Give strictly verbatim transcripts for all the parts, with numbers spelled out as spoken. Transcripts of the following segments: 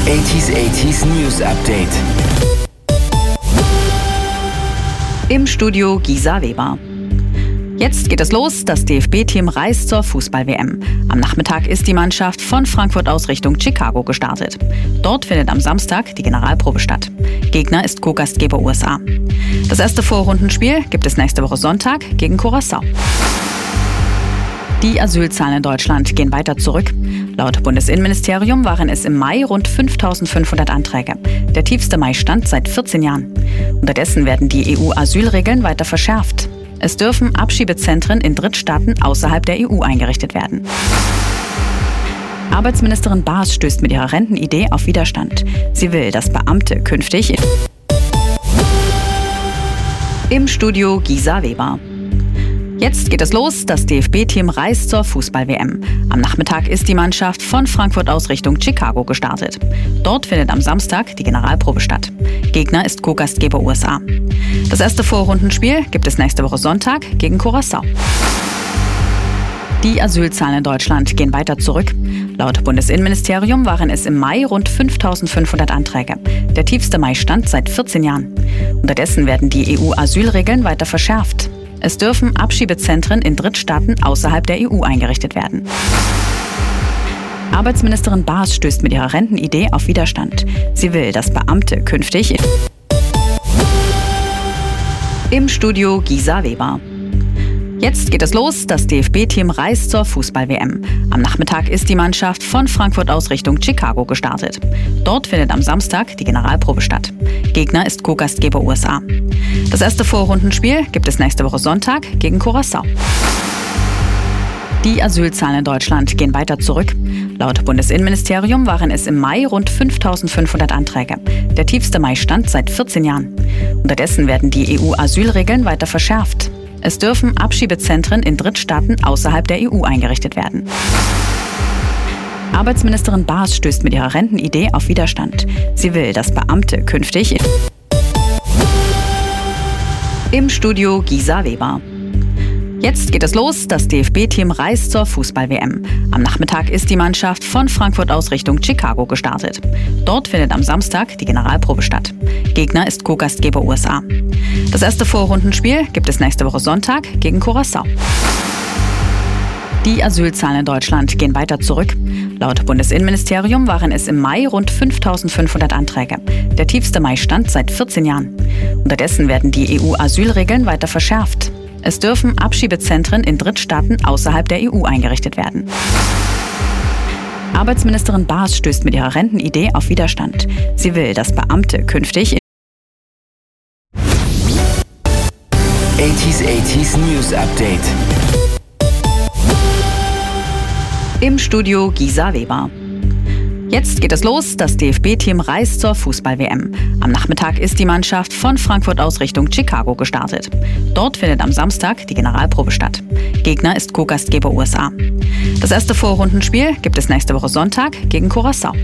achtziger achtziger News Update. Im Studio Gisa Weber. Jetzt geht es los, das D F B-Team reist zur Fußball-W M. Am Nachmittag ist die Mannschaft von Frankfurt aus Richtung Chicago gestartet. Dort findet am Samstag die Generalprobe statt. Gegner ist Co-Gastgeber U S A. Das erste Vorrundenspiel gibt es nächste Woche Sonntag gegen Curaçao. Die Asylzahlen in Deutschland gehen weiter zurück. Laut Bundesinnenministerium waren es im Mai rund fünftausendfünfhundert Anträge. Der tiefste Mai-Stand seit vierzehn Jahren. Unterdessen werden die E U-Asylregeln weiter verschärft. Es dürfen Abschiebezentren in Drittstaaten außerhalb der E U eingerichtet werden. Arbeitsministerin Baas stößt mit ihrer Rentenidee auf Widerstand. Sie will, dass Beamte künftig im Studio Gisa Weber. Jetzt geht es los, das D F B-Team reist zur Fußball-W M. Am Nachmittag ist die Mannschaft von Frankfurt aus Richtung Chicago gestartet. Dort findet am Samstag die Generalprobe statt. Gegner ist Co-Gastgeber U S A. Das erste Vorrundenspiel gibt es nächste Woche Sonntag gegen Curaçao. Die Asylzahlen in Deutschland gehen weiter zurück. Laut Bundesinnenministerium waren es im Mai rund fünftausendfünfhundert Anträge. Der tiefste Mai-Stand seit vierzehn Jahren. Unterdessen werden die E U-Asylregeln weiter verschärft. Es dürfen Abschiebezentren in Drittstaaten außerhalb der E U eingerichtet werden. Arbeitsministerin Baas stößt mit ihrer Rentenidee auf Widerstand. Sie will, dass Beamte künftig im Studio Gisa Weber. Jetzt geht es los, das D F B-Team reist zur Fußball-W M. Am Nachmittag ist die Mannschaft von Frankfurt aus Richtung Chicago gestartet. Dort findet am Samstag die Generalprobe statt. Gegner ist Co-Gastgeber U S A. Das erste Vorrundenspiel gibt es nächste Woche Sonntag gegen Curaçao. Die Asylzahlen in Deutschland gehen weiter zurück. Laut Bundesinnenministerium waren es im Mai rund fünftausendfünfhundert Anträge. Der tiefste Mai-Stand seit vierzehn Jahren. Unterdessen werden die E U-Asylregeln weiter verschärft. Es dürfen Abschiebezentren in Drittstaaten außerhalb der E U eingerichtet werden. Arbeitsministerin Baas stößt mit ihrer Rentenidee auf Widerstand. Sie will, dass Beamte künftig im Studio Gisa Weber. Jetzt geht es los, das D F B-Team reist zur Fußball-W M. Am Nachmittag ist die Mannschaft von Frankfurt aus Richtung Chicago gestartet. Dort findet am Samstag die Generalprobe statt. Gegner ist Co-Gastgeber U S A. Das erste Vorrundenspiel gibt es nächste Woche Sonntag gegen Curaçao. Die Asylzahlen in Deutschland gehen weiter zurück. Laut Bundesinnenministerium waren es im Mai rund fünftausendfünfhundert Anträge. Der tiefste Mai-Stand seit vierzehn Jahren. Unterdessen werden die E U-Asylregeln weiter verschärft. Es dürfen Abschiebezentren in Drittstaaten außerhalb der E U eingerichtet werden. Arbeitsministerin Baas stößt mit ihrer Rentenidee auf Widerstand. Sie will, dass Beamte künftig achtziger achtziger News Update. Im Studio Gisa Weber. Jetzt geht es los, das D F B-Team reist zur Fußball-W M. Am Nachmittag ist die Mannschaft von Frankfurt aus Richtung Chicago gestartet. Dort findet am Samstag die Generalprobe statt. Gegner ist Co-Gastgeber U S A. Das erste Vorrundenspiel gibt es nächste Woche Sonntag gegen Curaçao.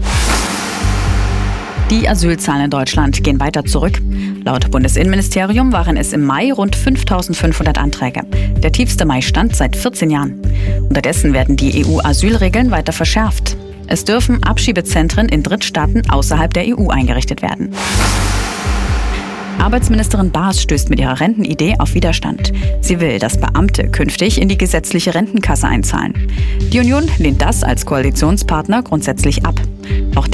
Die Asylzahlen in Deutschland gehen weiter zurück. Laut Bundesinnenministerium waren es im Mai rund fünftausendfünfhundert Anträge. Der tiefste Mai-Stand seit vierzehn Jahren. Unterdessen werden die E U-Asylregeln weiter verschärft. Es dürfen Abschiebezentren in Drittstaaten außerhalb der E U eingerichtet werden. Arbeitsministerin Baas stößt mit ihrer Rentenidee auf Widerstand. Sie will, dass Beamte künftig in die gesetzliche Rentenkasse einzahlen. Die Union lehnt das als Koalitionspartner grundsätzlich ab. Auch